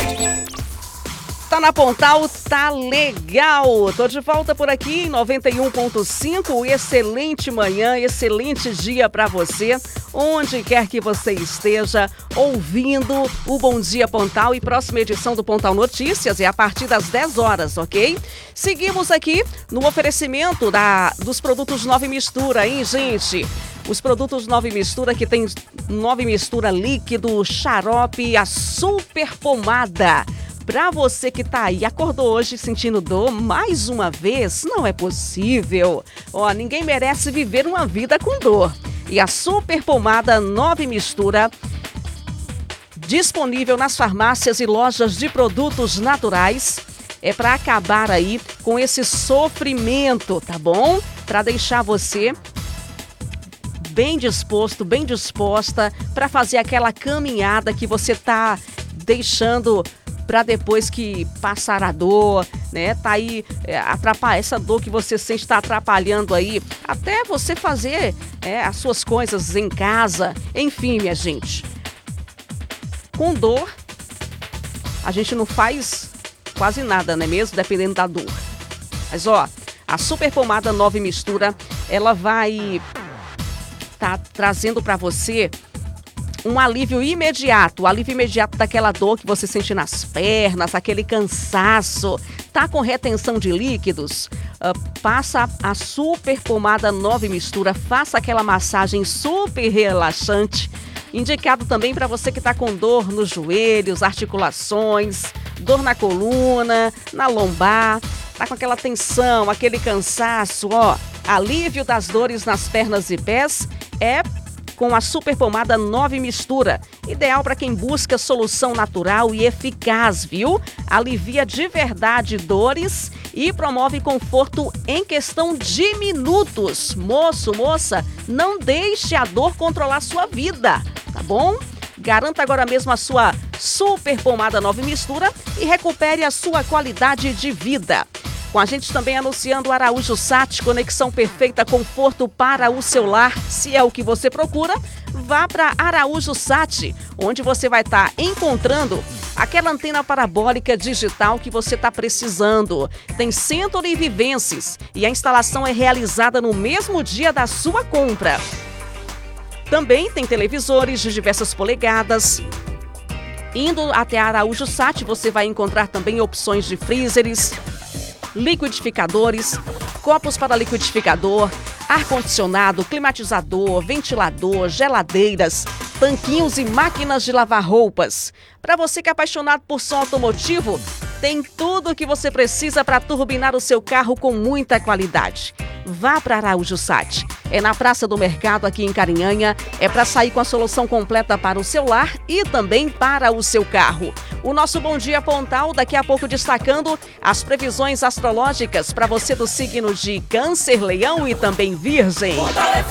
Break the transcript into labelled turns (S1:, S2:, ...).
S1: Tá na Pontal, tá legal. Tô de volta por aqui em 91.5. Excelente manhã, excelente dia para você, onde quer que você esteja ouvindo o Bom Dia Pontal. E próxima edição do Pontal Notícias é a partir das 10 horas, ok? Seguimos aqui no oferecimento dos produtos Nove Mistura, hein, gente? Os produtos Nove Mistura, que tem Nove Mistura líquido, xarope, a super pomada. Pra você que tá aí, acordou hoje sentindo dor, mais uma vez, não é possível. Ó, ninguém merece viver uma vida com dor. E a super pomada Nove Mistura, disponível nas farmácias e lojas de produtos naturais, é para acabar aí com esse sofrimento, tá bom? Para deixar você bem disposto, bem disposta para fazer aquela caminhada que você tá deixando para depois que passar a dor, né? Tá aí, essa dor que você sente está atrapalhando aí, até você fazer as suas coisas em casa. Enfim, minha gente, com dor, a gente não faz quase nada, não é mesmo? Dependendo da dor. Mas, ó, a super pomada Nove Mistura, ela vai tá trazendo para você um alívio imediato, daquela dor que você sente nas pernas, aquele cansaço. Tá com retenção de líquidos? Passa a super pomada Nove Mistura, faça aquela massagem super relaxante. Indicado também para você que tá com dor nos joelhos, articulações, dor na coluna, na lombar, tá com aquela tensão, aquele cansaço, ó. Alívio das dores nas pernas e pés é com a super pomada Nove Mistura. Ideal para quem busca solução natural e eficaz, viu? Alivia de verdade dores e promove conforto em questão de minutos. Moço, moça, não deixe a dor controlar sua vida, tá bom? Garanta agora mesmo a sua super pomada Nove Mistura e recupere a sua qualidade de vida. Com a gente também anunciando o Araújo Sat, conexão perfeita, conforto para o seu lar. Se é o que você procura, vá para Araújo Sat, onde você vai estar encontrando aquela antena parabólica digital que você está precisando. Tem centro e vivências e a instalação é realizada no mesmo dia da sua compra. Também tem televisores de diversas polegadas. Indo até a Araújo Sat, você vai encontrar também opções de freezers, liquidificadores, copos para liquidificador, ar-condicionado, climatizador, ventilador, geladeiras, tanquinhos e máquinas de lavar roupas. Para você que é apaixonado por som automotivo, tem tudo o que você precisa para turbinar o seu carro com muita qualidade. Vá para Araújo Sat. É na Praça do Mercado, aqui em Carinhanha. É para sair com a solução completa para o seu lar e também para o seu carro. O nosso Bom Dia Pontal, daqui a pouco destacando as previsões astrológicas para você do signo de Câncer, Leão e também Virgem.